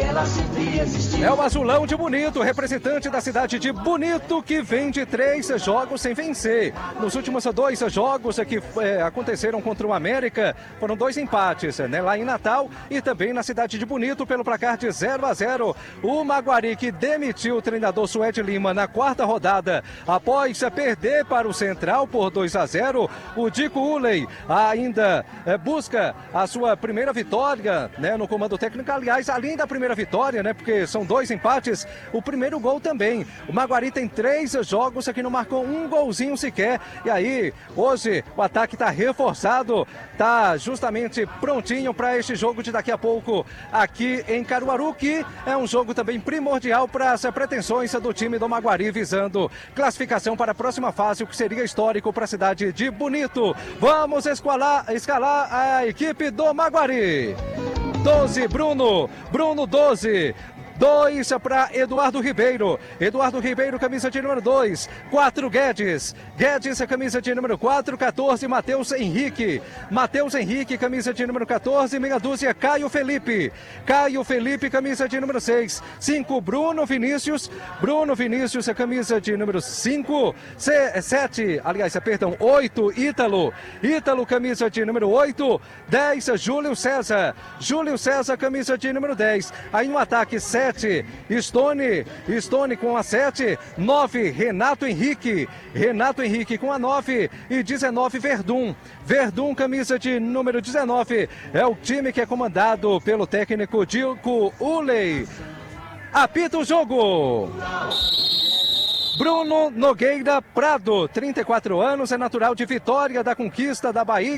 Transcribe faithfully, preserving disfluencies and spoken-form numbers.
ela sempre existiu. É o Azulão de Bonito, representante da cidade de Bonito, que vem de três jogos sem vencer. Nos últimos dois jogos que é, aconteceram contra o América, foram dois empates, né, lá em Natal e também na cidade de Bonito, pelo placar de zero a zero. O Maguari, que demitiu o treinador Suede Lima na quarta rodada, após perder para o Central por dois a zero, o Dico Uley ainda é, busca a sua primeira vitória, né, no comando técnico. Aliás, além da primeira vitória, né, porque são dois empates, o primeiro gol também. O Maguari tem três jogos que não marcou um golzinho sequer. E aí, hoje, o ataque está reforçado, está justamente prontinho para este jogo de daqui a pouco aqui em Caruaru, que é um jogo também primordial para as pretensões do time do Maguari, visando classificação para a próxima fase, o que seria histórico para a cidade de Bonito. Vamos escalar, escalar a equipe do Maguari. doze, Bruno. Bruno, doze. dois para Eduardo Ribeiro. Eduardo Ribeiro, camisa de número dois. quatro, Guedes. Guedes, camisa de número quatro. quatorze, Matheus Henrique. Matheus Henrique, camisa de número quatorze. Meia dúzia, Caio Felipe. Caio Felipe, camisa de número seis. cinco, Bruno Vinícius. Bruno Vinícius, camisa de número cinco. sete, aliás, perdão, oito, Ítalo. Ítalo, camisa de número oito. dez, Júlio César. Júlio César, camisa de número dez. Aí no ataque, sete. Stone, Stone com a sete, nove, Renato Henrique, Renato Henrique com a nove e dezenove, Verdun, Verdun, camisa de número dezenove, é o time que é comandado pelo técnico Dico Uley. Apita o jogo. Bruno Nogueira Prado, trinta e quatro anos, é natural de Vitória da Conquista da Bahia.